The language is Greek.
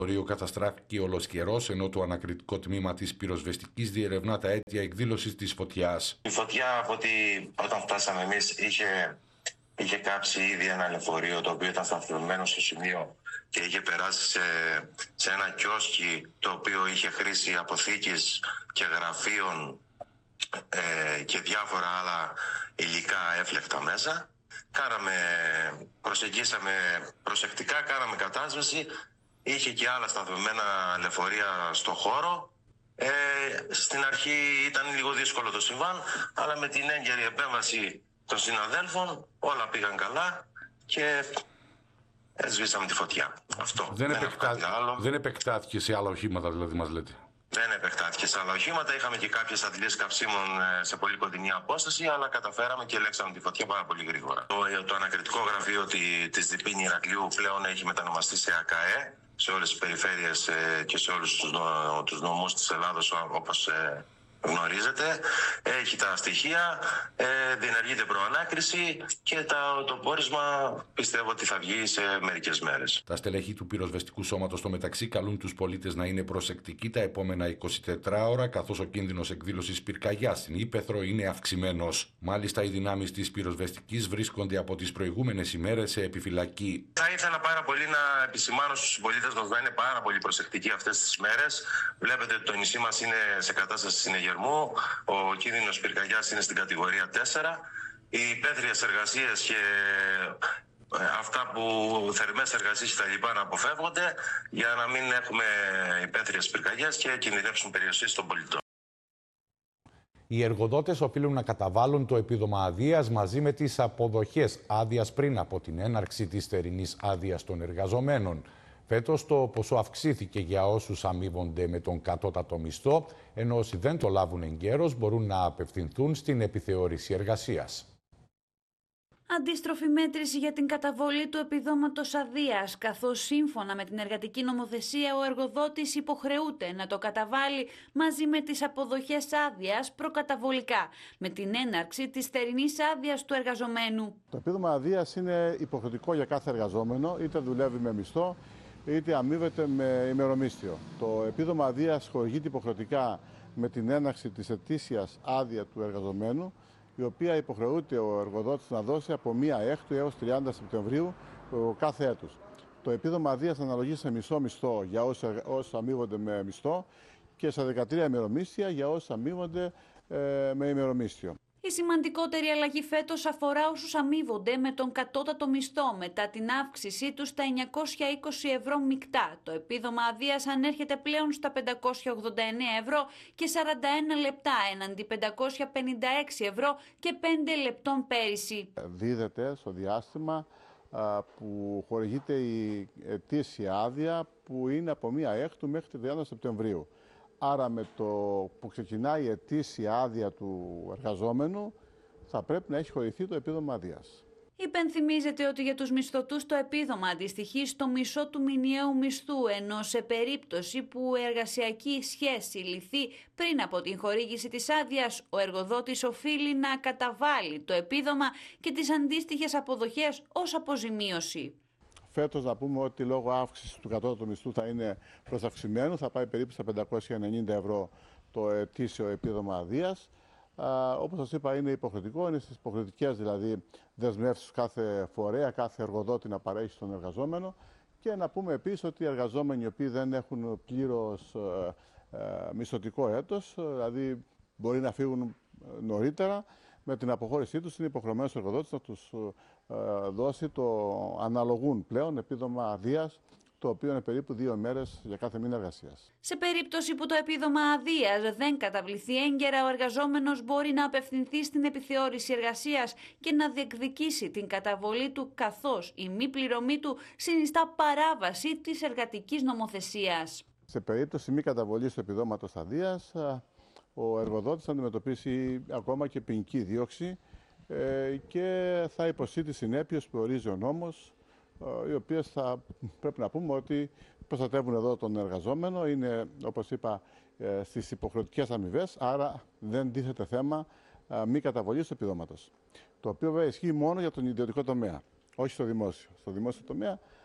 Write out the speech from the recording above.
Το Ρίο καταστράφηκε ολοσχερός, ενώ το ανακριτικό τμήμα της πυροσβεστικής διερευνά τα αίτια εκδήλωσης της φωτιάς. Η φωτιά, από ότι όταν φτάσαμε εμείς, είχε κάψει ήδη ένα λεωφορείο, το οποίο ήταν σταθμευμένο στο σημείο και είχε περάσει σε ένα κιόσκι, το οποίο είχε χρήση αποθήκης και γραφείων και διάφορα άλλα υλικά έφλεκτα μέσα. Προσεγγίσαμε προσεκτικά, κάναμε κατάσβεση. Είχε και άλλα σταθμευμένα λεωφορεία στο χώρο. Στην αρχή ήταν λίγο δύσκολο το συμβάν, αλλά με την έγκαιρη επέμβαση των συναδέλφων όλα πήγαν καλά και σβήσαμε τη φωτιά. Αυτό. Δεν επεκτάθηκε σε άλλα οχήματα, δηλαδή, μας λέτε? Δεν επεκτάθηκε σε άλλα οχήματα. Είχαμε και κάποιες αντλήσεις καυσίμων σε πολύ κοντινή απόσταση, αλλά καταφέραμε και ελέγξαμε τη φωτιά πάρα πολύ γρήγορα. Το ανακριτικό γραφείο της Διπίνη Ηρακλείου πλέον έχει μετανομαστεί σε ΑΚΑΕ, σε όλες τις περιφέρειες και σε όλους τους νομούς της Ελλάδος, όπως γνωρίζετε. Έχει τα στοιχεία, διενεργείται προανάκριση και το πόρισμα πιστεύω ότι θα βγει σε μερικές μέρες. Τα στελέχη του πυροσβεστικού σώματος στο μεταξύ καλούν τους πολίτες να είναι προσεκτικοί τα επόμενα 24 ώρα, καθώς ο κίνδυνος εκδήλωσης πυρκαγιάς στην Ύπαιθρο είναι αυξημένος. Μάλιστα, οι δυνάμεις της πυροσβεστικής βρίσκονται από τις προηγούμενες ημέρες σε επιφυλακή. Θα ήθελα πάρα πολύ να επισημάνω στους συμπολίτες μας να είναι πάρα πολύ προσεκτικοί αυτές τις μέρες. Βλέπετε ότι το νησί μας είναι σε κατάσταση συνεγερμού. Ο κίνδυνος πυρκαγιάς είναι στην κατηγορία 4. Οι υπαίθριες εργασίες και αυτά που θερμές εργασίες και τα λοιπά να αποφεύγονται, για να μην έχουμε υπαίθριες πυρκαγιές και κινδυνεύσουν περιοχές των πολιτών. Οι εργοδότες οφείλουν να καταβάλουν το επίδομα αδείας μαζί με τις αποδοχές άδειας πριν από την έναρξη της θερινής άδειας των εργαζομένων. Φέτος το ποσό αυξήθηκε για όσους αμείβονται με τον κατώτατο μισθό, ενώ όσοι δεν το λάβουν εγκαίρως μπορούν να απευθυνθούν στην επιθεώρηση εργασίας. Αντίστροφη μέτρηση για την καταβολή του επιδόματος αδείας, καθώς σύμφωνα με την εργατική νομοθεσία ο εργοδότης υποχρεούται να το καταβάλει μαζί με τις αποδοχές άδειας προκαταβολικά, με την έναρξη της θερινής άδειας του εργαζομένου. Το επίδομα αδείας είναι υποχρεωτικό για κάθε εργαζόμενο, είτε δουλεύει με μισθό, είτε αμείβεται με ημερομίσθιο. Το επίδομα αδείας χορηγείται υποχρεωτικά με την έναρξη της ετήσιας άδεια του εργαζομένου, η οποία υποχρεούται ο εργοδότης να δώσει από 1 Έκτου έως 30 Σεπτεμβρίου κάθε έτους. Το επίδομα αδείας αναλογεί σε μισό μισθό για όσους αμείβονται με μισθό και σε 13 ημερομίσθια για όσους αμείβονται με ημερομίσθιο. Η σημαντικότερη αλλαγή φέτος αφορά όσους αμείβονται με τον κατώτατο μισθό μετά την αύξησή του στα 920 ευρώ μεικτά. Το επίδομα αδείας ανέρχεται πλέον στα 589 ευρώ και 41 λεπτά έναντι 556 ευρώ και 5 λεπτών πέρυσι. Δίδεται στο διάστημα που χορηγείται η ετήσια άδεια, που είναι από 1 Έκτου μέχρι τη 30 Σεπτεμβρίου. Άρα με το που ξεκινάει η ετήσια άδεια του εργαζόμενου θα πρέπει να έχει χορηγηθεί το επίδομα αδείας. Υπενθυμίζεται ότι για τους μισθωτούς το επίδομα αντιστοιχεί στο μισό του μηνιαίου μισθού, ενώ σε περίπτωση που η εργασιακή σχέση λυθεί πριν από την χορήγηση της άδειας, ο εργοδότης οφείλει να καταβάλει το επίδομα και τις αντίστοιχες αποδοχές ως αποζημίωση. Φέτος να πούμε ότι λόγω αύξησης του κατώτατου μισθού θα είναι προς αυξημένο, θα πάει περίπου στα 590 ευρώ το ετήσιο επίδομα αδείας. Όπως σας είπα, είναι υποχρεωτικό, είναι στις υποχρεωτικές δηλαδή δεσμεύσεις κάθε φορέα, κάθε εργοδότη να παρέχει στον εργαζόμενο. Και να πούμε επίσης ότι οι εργαζόμενοι οι οποίοι δεν έχουν πλήρως μισθωτικό έτος, δηλαδή μπορεί να φύγουν νωρίτερα, με την αποχώρησή τους είναι υποχρεωμένος ο εργοδότης να τους δώσει το αναλογούν πλέον επίδομα αδείας, το οποίο είναι περίπου 2 μέρες για κάθε μήνα εργασίας. Σε περίπτωση που το επίδομα αδείας δεν καταβληθεί έγκαιρα, ο εργαζόμενος μπορεί να απευθυνθεί στην επιθεώρηση εργασίας και να διεκδικήσει την καταβολή του, καθώς η μη πληρωμή του συνιστά παράβαση της εργατικής νομοθεσίας. Σε περίπτωση μη καταβολής του επιδόματος αδείας, ο εργοδότης θα αντιμετωπίσει ακόμα και ποινική δίωξη και θα υποστεί τις συνέπειες που ορίζει ο νόμος, οι οποίες θα πρέπει να πούμε ότι προστατεύουν εδώ τον εργαζόμενο, είναι όπως είπα στις υποχρεωτικές αμοιβές, άρα δεν τίθεται θέμα μη καταβολής του επιδόματος. Το οποίο βέβαια ισχύει μόνο για τον ιδιωτικό τομέα, όχι στο δημόσιο. Στο δημόσιο τομέα